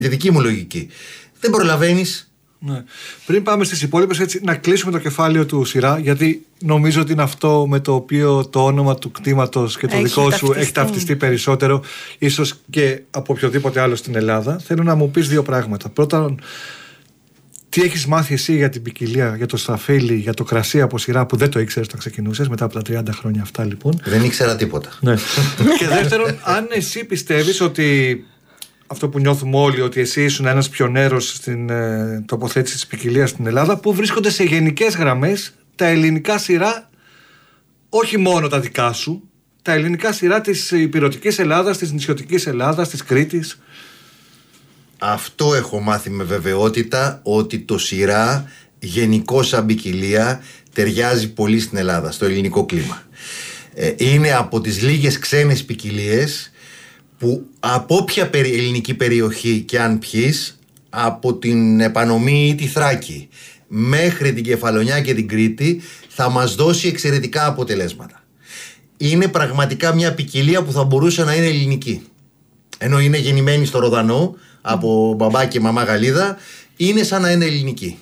τη δική μου λογική. Δεν προλαβαίνεις. Ναι. Πριν πάμε στις υπόλοιπες, έτσι, να κλείσουμε το κεφάλαιο του Σειρά, γιατί νομίζω ότι είναι αυτό με το οποίο το όνομα του κτήματος και το δικό σου έχει ταυτιστεί περισσότερο, ίσως και από οποιοδήποτε άλλο στην Ελλάδα. Θέλω να μου πεις δύο πράγματα. Πρώτα, τι έχεις μάθει εσύ για την ποικιλία, για το σταφύλι, για το κρασί από Σειρά που δεν το ήξερες όταν ξεκινούσες, μετά από τα 30 χρόνια αυτά λοιπόν? Δεν ήξερα τίποτα. Ναι. Και δεύτερον, αν εσύ πιστεύεις ότι αυτό που νιώθουμε όλοι, ότι εσύ ήσουν ένας πιονέρος στην τοποθέτηση της ποικιλίας στην Ελλάδα, που βρίσκονται σε γενικές γραμμές τα ελληνικά Σειρά, όχι μόνο τα δικά σου, τα ελληνικά Σειρά της ηπειρωτικής Ελλάδας, της νησιωτικής Ελλάδας, της Κρήτης. Αυτό έχω μάθει με βεβαιότητα, ότι το Σειρά γενικώς σαν ποικιλία ταιριάζει πολύ στην Ελλάδα, στο ελληνικό κλίμα. Είναι από τις λίγες ξένες ποικιλίες που από όποια ελληνική περιοχή και αν πιείς, από την Επανομή ή τη Θράκη μέχρι την Κεφαλονιά και την Κρήτη, θα μας δώσει εξαιρετικά αποτελέσματα. Είναι πραγματικά μια ποικιλία που θα μπορούσε να είναι ελληνική. Ενώ είναι γεννημένη στο Ροδανό από μπαμπά και μαμά Γαλλίδα, είναι σαν να είναι ελληνική.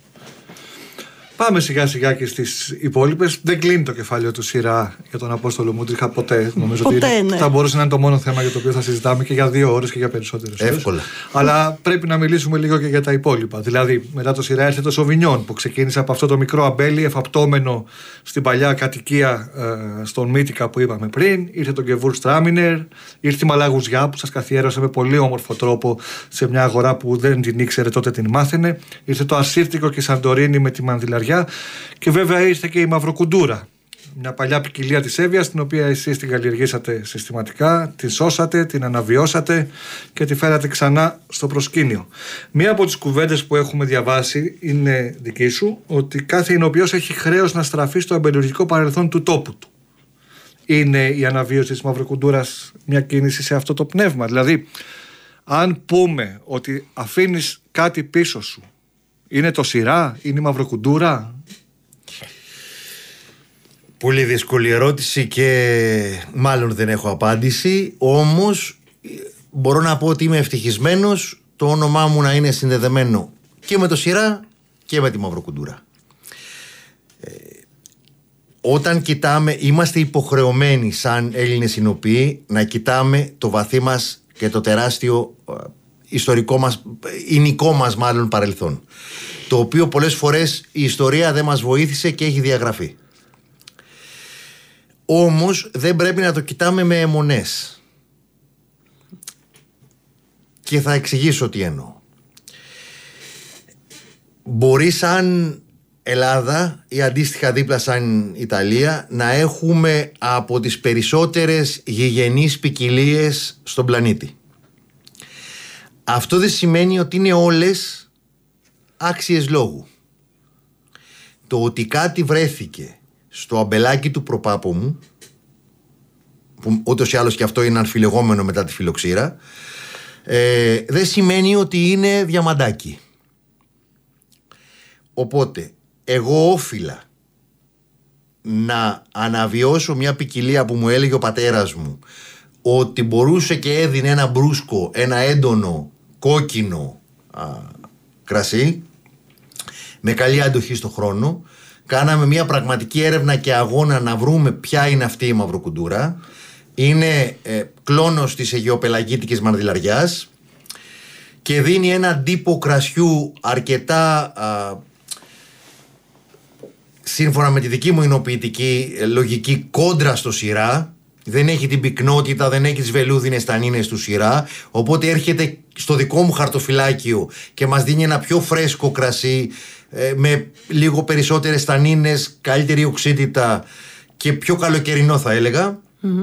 Πάμε σιγά σιγά και στις υπόλοιπες. Δεν κλείνει το κεφάλαιο του Σειρά για τον Απόστολο Μούτριχα ποτέ. Νομίζω ότι θα μπορούσε να είναι το μόνο θέμα για το οποίο θα συζητάμε και για 2 ώρες και για περισσότερες. Εύκολα. Αλλά πρέπει να μιλήσουμε λίγο και για τα υπόλοιπα. Δηλαδή, μετά το Σειρά έρθε το Σοβινιόν που ξεκίνησε από αυτό το μικρό αμπέλι εφαπτώμενο στην παλιά κατοικία στον Μύτικα που είπαμε πριν. Ήρθε το Γκεβούρ Στράμινερ, ήρθε η Μαλαγουζιά που σας καθιέρωσε με πολύ όμορφο τρόπο σε μια αγορά που δεν την ήξερε, τότε την μάθαινε. Ήρθε το Ασύρτικο και η Σαντορίνη με τη Μανδυλαριά. Και βέβαια ήρθε και η Μαυροκουντούρα, μια παλιά ποικιλία της Εύβοιας, την οποία εσείς την καλλιεργήσατε συστηματικά, την σώσατε, την αναβιώσατε και τη φέρατε ξανά στο προσκήνιο. Μία από τις κουβέντες που έχουμε διαβάσει είναι δική σου, ότι κάθε εινοποιός έχει χρέος να στραφεί στο αμπελουργικό παρελθόν του τόπου του. Είναι η αναβίωση της Μαυροκουντούρας μια κίνηση σε αυτό το πνεύμα? Δηλαδή, αν πούμε ότι αφήνεις κάτι πίσω σου, είναι το Σειρά, είναι η Μαυροκουντούρα? Πολύ δύσκολη ερώτηση και μάλλον δεν έχω απάντηση. Όμως μπορώ να πω ότι είμαι ευτυχισμένος το όνομά μου να είναι συνδεδεμένο και με το Σειρά και με τη Μαυροκουντούρα. Όταν κοιτάμε, είμαστε υποχρεωμένοι σαν Έλληνες εινοποιοί να κοιτάμε το βαθύ μας και το τεράστιο ιστορικό μας, ηνικό μας μάλλον παρελθόν, το οποίο πολλές φορές η ιστορία δεν μας βοήθησε και έχει διαγραφεί. Όμως δεν πρέπει να το κοιτάμε με αιμονές και θα εξηγήσω τι εννοώ. Μπορεί σαν Ελλάδα ή αντίστοιχα δίπλα σαν Ιταλία να έχουμε από τις περισσότερες γηγενείς ποικιλίες στον πλανήτη. Αυτό δεν σημαίνει ότι είναι όλες άξιες λόγου. Το ότι κάτι βρέθηκε στο αμπελάκι του προπάπου μου, που ούτως ή άλλως και αυτό είναι αμφιλεγόμενο μετά τη φιλοξήρα, δεν σημαίνει ότι είναι διαμαντάκι. Οπότε εγώ όφιλα να αναβιώσω μια ποικιλία που μου έλεγε ο πατέρας μου ότι μπορούσε και έδινε ένα μπρούσκο, ένα έντονο κόκκινο κρασί με καλή αντοχή στο χρόνο. Κάναμε μια πραγματική έρευνα και αγώνα να βρούμε ποια είναι αυτή η Μαυροκουντούρα. Είναι κλόνος της αιγαιοπελαγίτικης Μανδυλαριάς και δίνει έναν τύπο κρασιού αρκετά σύμφωνα με τη δική μου εινοποιητική λογική κόντρα στο Σειρά. Δεν έχει την πυκνότητα, δεν έχει τις βελούδινες τανίνες του Σειρά, οπότε έρχεται στο δικό μου χαρτοφυλάκιο και μας δίνει ένα πιο φρέσκο κρασί με λίγο περισσότερες τανίνες, καλύτερη οξύτητα και πιο καλοκαιρινό θα έλεγα.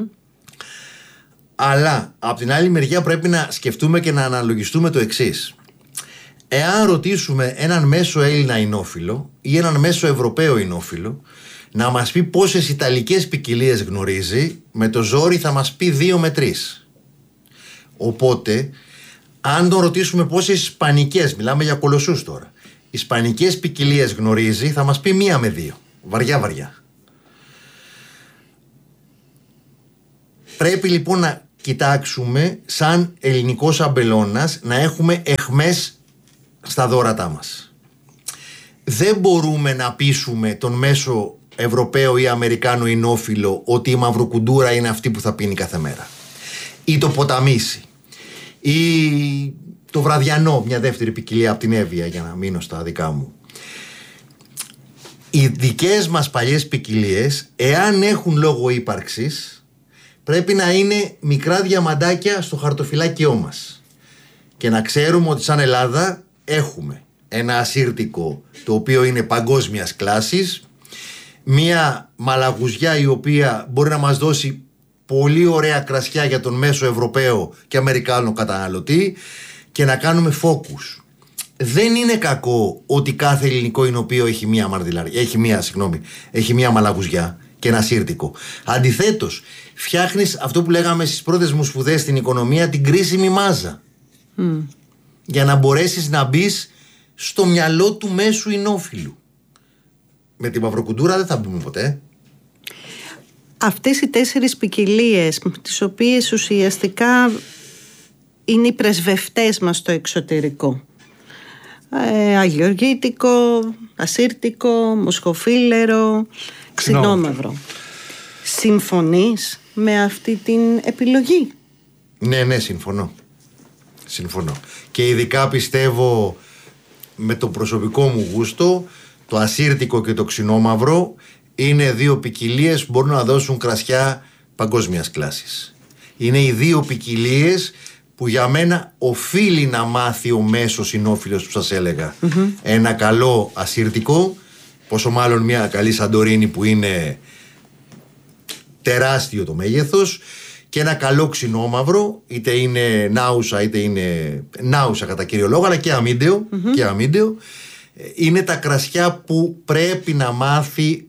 Αλλά από την άλλη μεριά πρέπει να σκεφτούμε και να αναλογιστούμε το εξής. Εάν ρωτήσουμε έναν μέσο Έλληνα εινόφιλο ή έναν μέσο Ευρωπαίο εινόφιλο να μας πει πόσες ιταλικές ποικιλίες γνωρίζει, με το ζόρι θα μας πει 2 με 3. Οπότε, αν τον ρωτήσουμε πόσες ισπανικές, μιλάμε για κολοσσούς τώρα, ισπανικές ποικιλίες γνωρίζει, θα μας πει 1 με 2. Βαριά βαριά. Πρέπει λοιπόν να κοιτάξουμε σαν ελληνικός αμπελώνας να έχουμε αιχμές στα δώρατά μας. Δεν μπορούμε να πείσουμε τον μέσο Ευρωπαίο ή Αμερικάνο εινόφιλο ότι η μαυροκουντούρα είναι αυτή που θα πίνει κάθε μέρα, ή το ποταμίσι, ή το βραδιανό, μια δεύτερη ποικιλία από την Εύβοια, για να μείνω στα δικά μου. Οι δικές μας παλιές ποικιλίες, εάν έχουν λόγο ύπαρξης, πρέπει να είναι μικρά διαμαντάκια στο χαρτοφυλάκιό μας και να ξέρουμε ότι σαν Ελλάδα έχουμε ένα ασύρτικο το οποίο είναι παγκόσμιας κλάσης, μια μαλαγουζιά η οποία μπορεί να μας δώσει πολύ ωραία κρασιά για τον μέσο Ευρωπαίο και Αμερικάνο καταναλωτή και να κάνουμε focus. Δεν είναι κακό ότι κάθε ελληνικό εινοποιείο έχει μία μαλαγουζιά και ένα ασύρτικο. Αντιθέτως, φτιάχνεις αυτό που λέγαμε στις πρώτες μου σπουδές στην οικονομία, την κρίσιμη μάζα. Για να μπορέσεις να μπεις στο μυαλό του μέσου εινόφιλου. Με τη μαυροκουντούρα δεν θα μπούμε ποτέ. Αυτές οι 4 ποικιλίες, τις οποίες ουσιαστικά είναι οι πρεσβευτές μας στο εξωτερικό. Αγιοργίτικο, ασύρτικο, μοσχοφίλερο, ξινόμαυρο. Συμφωνείς με αυτή την επιλογή? Ναι, συμφωνώ. Και ειδικά πιστεύω, με το προσωπικό μου γούστο, το ασύρτικο και το ξινόμαυρο είναι 2 ποικιλίες που μπορούν να δώσουν κρασιά παγκόσμιας κλάσης. Είναι οι 2 ποικιλίες που για μένα οφείλει να μάθει ο μέσος εινόφιλος που σας έλεγα. Ένα καλό ασύρτικο, πόσο μάλλον μια καλή Σαντορίνη που είναι τεράστιο το μέγεθος, και ένα καλό ξινόμαυρο, είτε είναι νάουσα είτε είναι νάουσα κατά κύριο λόγο, αλλά και αμύντεο, είναι τα κρασιά που πρέπει να μάθει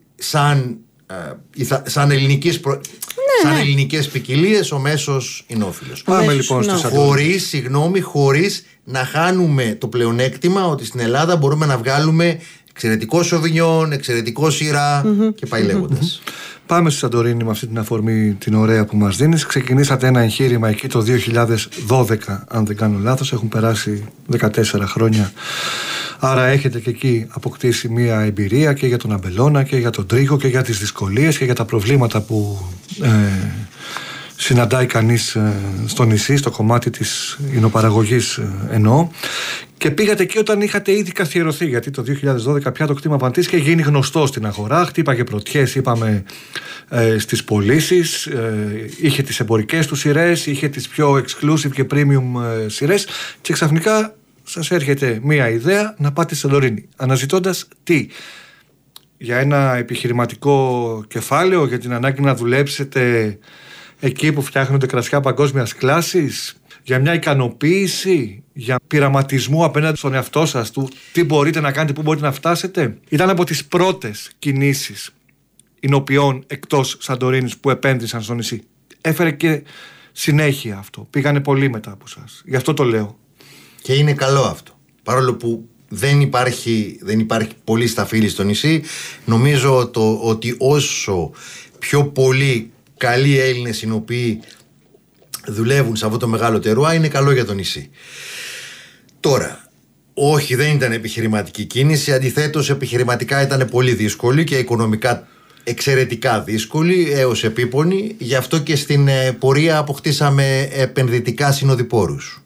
σαν ελληνικές ποικιλίες ο μέσος εινόφιλος. Πάμε λοιπόν στο Σαντορίνι. Χωρίς να χάνουμε το πλεονέκτημα ότι στην Ελλάδα μπορούμε να βγάλουμε εξαιρετικό Σοβινιόν, εξαιρετικό Σιρά και πάει λέγοντας. Πάμε στο Σαντορίνι με αυτή την αφορμή την ωραία που μας δίνεις. Ξεκινήσατε ένα εγχείρημα εκεί το 2012, αν δεν κάνω λάθος. Έχουν περάσει 14 χρόνια. Άρα έχετε και εκεί αποκτήσει μία εμπειρία και για τον αμπελώνα και για τον τρίγο και για τις δυσκολίες και για τα προβλήματα που συναντάει κανείς στο νησί, στο κομμάτι της υνοπαραγωγής εννοώ. Και πήγατε εκεί όταν είχατε ήδη καθιερωθεί, γιατί το 2012 πια το κτήμα Παντής και γίνει γνωστό στην αγορά, χτύπαγε πρωτιές, είπαμε, στις πωλήσεις, είχε τις εμπορικές του σειρές, είχε τις πιο exclusive και premium σειρές και ξαφνικά σας έρχεται μία ιδέα να πάτε στη Σαντορίνι. Αναζητώντας τι? Για ένα επιχειρηματικό κεφάλαιο, για την ανάγκη να δουλέψετε εκεί που φτιάχνονται κρασιά παγκόσμιας κλάσης, για μια ικανοποίηση, για πειραματισμό απέναντι στον εαυτό σας, του τι μπορείτε να κάνετε, πού μπορείτε να φτάσετε? Ήταν από τις πρώτες κινήσεις εινοποιών εκτός Σαντορίνης που επένδυσαν στο νησί? Έφερε και συνέχεια αυτό? Πήγανε πολύ μετά από σας? Γι' αυτό το λέω. Και είναι καλό αυτό. Παρόλο που δεν υπάρχει πολύ σταφύλι στο νησί, νομίζω ότι όσο πιο πολύ καλοί Έλληνες είναι οποίοι δουλεύουν σε αυτό το μεγάλο τερουά, είναι καλό για το νησί. Τώρα, όχι, δεν ήταν επιχειρηματική κίνηση. Αντιθέτως, επιχειρηματικά ήταν πολύ δύσκολη και οικονομικά εξαιρετικά δύσκολη έως επίπονη. Γι' αυτό και στην πορεία αποκτήσαμε επενδυτικά συνοδοιπόρους.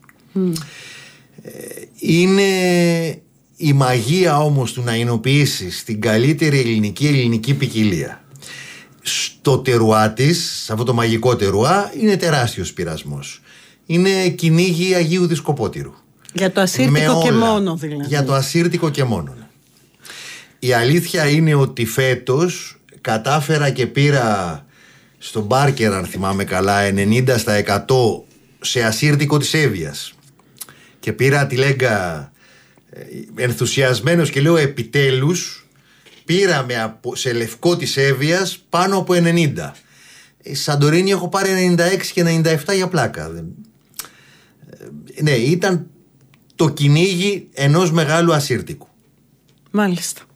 Είναι η μαγεία όμως του να εινοποιήσεις την καλύτερη ελληνική ποικιλία στο τερουά της, σε αυτό το μαγικό τερουά, είναι τεράστιος πειρασμός. Είναι κυνήγι Αγίου Δισκοπότηρου. Για το ασύρτικο και μόνο δηλαδή. Για το ασύρτικο και μόνο. Η αλήθεια είναι ότι φέτος κατάφερα και πήρα στον Μπάρκερ, αν θυμάμαι καλά, 90% σε ασύρτικο της Εύβοιας. Και πήρα τη λέγκα ενθουσιασμένος και λέω, επιτέλους πήραμε σε λευκό της Εύβοιας πάνω από 90. Σαντορίνη έχω πάρει 96 και 97 για πλάκα. Ναι, ήταν το κυνήγι ενός μεγάλου ασύρτικου. Μάλιστα.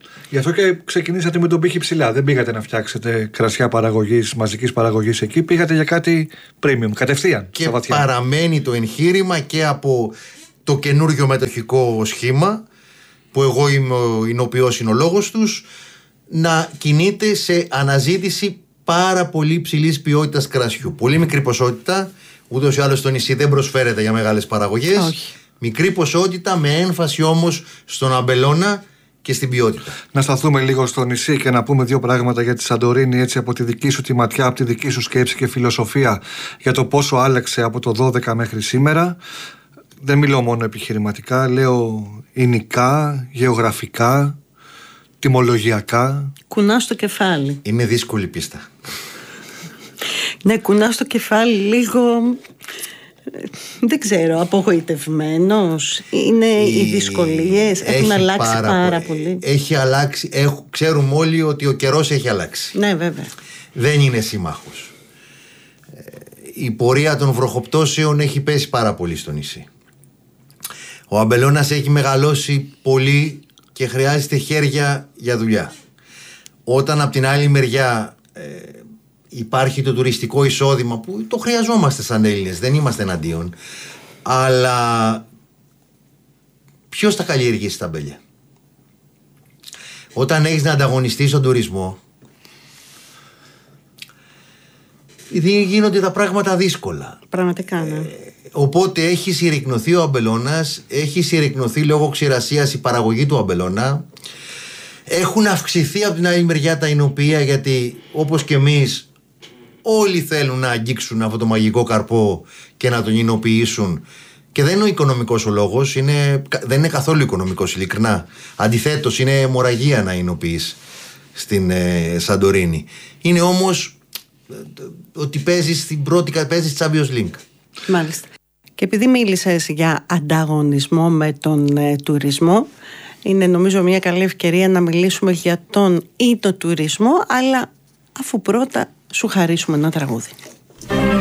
Γι' αυτό και ξεκινήσατε με τον πύχη ψηλά. Δεν πήγατε να φτιάξετε κρασιά παραγωγής, μαζικής παραγωγής εκεί. Πήγατε για κάτι premium, κατευθείαν. Και παραμένει το εγχείρημα και από το καινούριο μετοχικό σχήμα, που εγώ είμαι ο οποίος είναι ο λόγος τους, να κινείται σε αναζήτηση πάρα πολύ ψηλής ποιότητας κρασιού. Πολύ μικρή ποσότητα, ούτως ή άλλως στο νησί δεν προσφέρεται για μεγάλες παραγωγές. Όχι. Μικρή ποσότητα με έμφαση όμως στον αμπελώνα και στην ποιότητα. Να σταθούμε λίγο στο νησί και να πούμε δύο πράγματα για τη Σαντορίνη, έτσι από τη δική σου τη ματιά, από τη δική σου σκέψη και φιλοσοφία για το πόσο άλλαξε από το 12 μέχρι σήμερα. Δεν μιλώ μόνο επιχειρηματικά, λέω εινικά, γεωγραφικά, τιμολογιακά. Κουνάω στο κεφάλι. Είναι δύσκολη πίστα. Ναι, κουνάω στο κεφάλι λίγο, δεν ξέρω, απογοητευμένος. Είναι οι δυσκολίες, έχουν αλλάξει πάρα πολύ. Έχει αλλάξει, ξέρουμε όλοι ότι ο καιρός έχει αλλάξει. Ναι, βέβαια. Δεν είναι σύμμαχος. Η πορεία των βροχοπτώσεων έχει πέσει πάρα πολύ στο νησί. Ο αμπελώνας έχει μεγαλώσει πολύ και χρειάζεται χέρια για δουλειά. Όταν από την άλλη μεριά υπάρχει το τουριστικό εισόδημα που το χρειαζόμαστε σαν Έλληνες, δεν είμαστε εναντίον, αλλά ποιος θα καλλιεργήσει τα αμπέλια? Όταν έχεις να ανταγωνιστείς στον τουρισμό, γίνονται τα πράγματα δύσκολα. Πραγματικά, ναι. Οπότε έχει συρρικνωθεί ο αμπελώνας, έχει συρρικνωθεί λόγω ξηρασίας η παραγωγή του αμπελώνα. Έχουν αυξηθεί από την άλλη μεριά τα εινοποιεία, γιατί όπως και εμείς όλοι θέλουν να αγγίξουν αυτό το μαγικό καρπό και να τον εινοποιήσουν. Και δεν είναι ο οικονομικός ο λόγος, δεν είναι καθόλου οικονομικός, ειλικρινά. Αντιθέτως, είναι αιμορραγία να εινοποιείς στην Σαντορίνη. Είναι όμως ότι παίζεις στην πρώτη, παίζεις Champions League. Μάλιστα. Και επειδή μίλησες για ανταγωνισμό με τον τουρισμό, είναι νομίζω μια καλή ευκαιρία να μιλήσουμε για τον ή το τουρισμό, αλλά αφού πρώτα σου χαρίσουμε ένα τραγούδι.